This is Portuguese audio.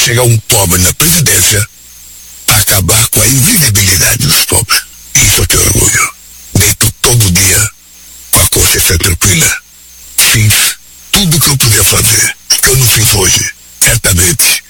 chegar um pobre na presidência, acabar com a invisibilidade dos pobres. Isso eu tenho orgulho. Deito todo dia com a consciência tranquila. Fiz tudo o que eu podia fazer, que eu não fiz hoje. Certamente